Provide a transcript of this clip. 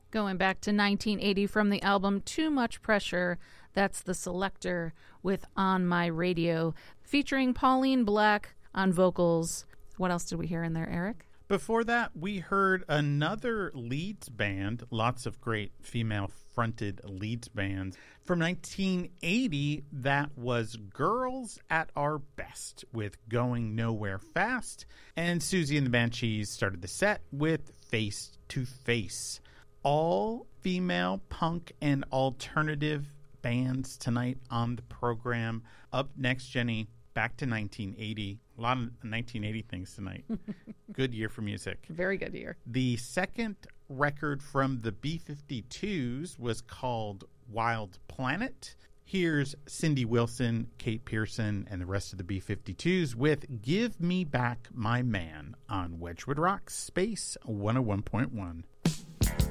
Going back to 1980 from the album Too Much Pressure, that's The Selector with On My Radio, featuring Pauline Black on vocals. What else did we hear in there, Eric? Before that, we heard another Leeds band, lots of great female-fronted Leeds bands. From 1980, that was Girls at Our Best with Going Nowhere Fast. And Susie and the Banshees started the set with Face to Face. All female punk and alternative bands tonight on the program. Up next, Jenny, back to 1980. A lot of 1980 things tonight. Good year for music. Very good year. The second record from the B-52s was called Wild Planet. Here's Cindy Wilson, Kate Pearson, and the rest of the B-52s with Give Me Back My Man on Wedgwood Rock Space 101.1.